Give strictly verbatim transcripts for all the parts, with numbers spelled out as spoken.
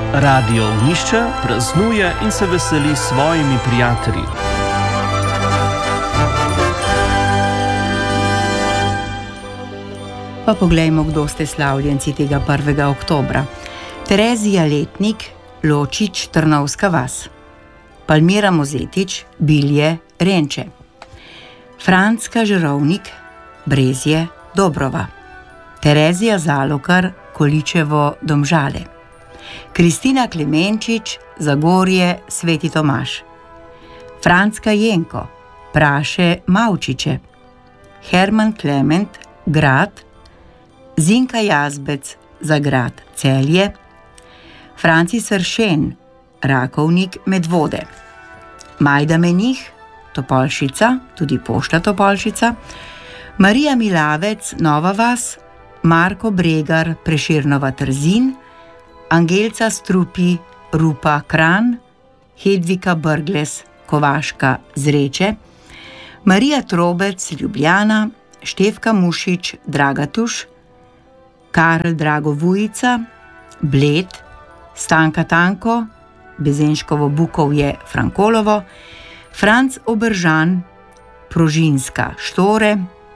Radio Ognjišče praznuje in se veseli s svojimi prijatelji. Pa poglejmo, kdo ste slavljenci tega prvega oktobra. Terezija Letnik, Ločič, Trnovska vas. Palmira Mozetič, Bilje, Renče. Francka Žerovnik, Brezje, Dobrova. Terezija Zalokar, Količevo, Domžale. Kristina Klemenčič, Zagorje, Sveti Tomaž. Francka Jenko, Praše, Mavčiče. Herman Klement, Grad. Zinka Jazbec, za grad Celje. Francis Ršen, Rakovnik, Medvode. Majda Menih, Topolšica, tudi Pošta Topolšica. Marija Milavec, Nova vas. Marko Bregar, Prešernova Trzin. Angelca Strupi, Rupa Kran. Hedvika Brgles, Kovaška Zreče. Marija Trobec, Ljubljana. Štefka Mušič, Dragatuš. Karl Drago Vujica, Bled. Stanka Tanko, Bezenškovo Bukovje, Frankolovo. Franc Obržan, Prožinska Štore.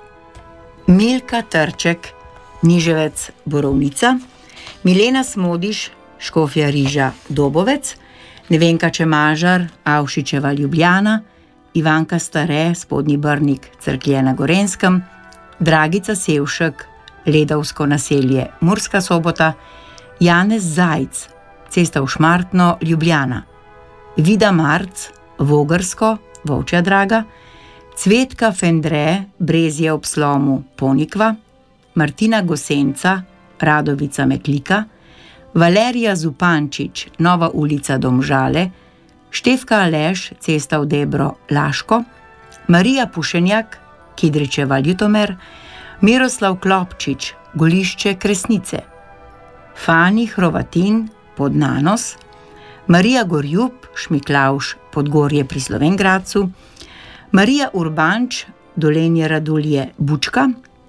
Milka Trček, Niževec, Borovnica. Milena Smodiš, Škofja Riža, Dobovec. Nevenka Čemažar, Avšičeva Ljubljana. Ivanka Stare, Spodnji Brnik, Cerklje na Gorenskem. Dragica Sevšek, Ledavsko naselje, Murska Sobota. Janez Zajc, Cesta v Šmartno, Ljubljana. Vida Marc, Vogrsko, Volčja Draga. Cvetka Fendre, Brezje ob Slomu, Ponikva. Martina Gosenca, Radovica Metlika. Valerija Zupančič, Nova ulica, Domžale. Štefka Aleš, Cesta v Debro, Laško. Marija Pušenjak, Kidričeva Ljutomer. Miroslav Klopčič, Golišče, Kresnice. Fani Hrovatin, Podnanos. Marija Gorjub, Šmiklavš, Podgorje pri Slovengradcu. Marija Urbanč, Dolenje Radulje, Bučka.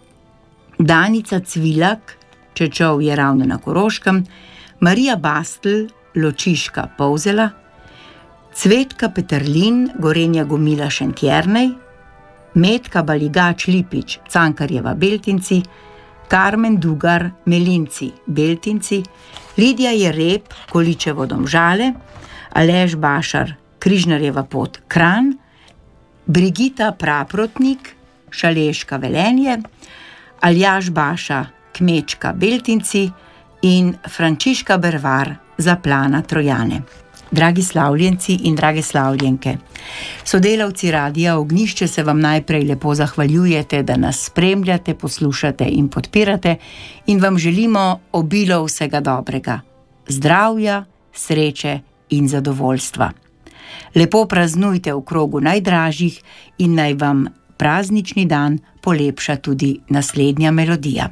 Danica Cvilak, Čečovje, Ravne na Koroškem. Marija Bastl, Ločiška, Polzela. Cvetka Peterlin, Gorenja Gomila, Šentjernej. Metka Baligač Lipič, Cankarjeva, Beltinci. Karmen Dugar, Melinci, Beltinci. Lidija Jereb, Količevo, Domžale. Aleš Bašar, Križnarjeva pot, Kranj. Brigita Praprotnik, Šaleška, Velenje. Aljaž Baša, Kmečka, Beltinci. In Frančiška Bervar, Zaplana, Trojane. Dragi slavljenci in drage slavljenke, sodelavci Radia Ognjišče se vam najprej lepo zahvaljujete, da nas spremljate, poslušate in podpirate in vam želimo obilo vsega dobrega, zdravja, sreče in zadovoljstva. Lepo praznujte v krogu najdražjih in naj vam praznični dan polepša tudi naslednja melodija.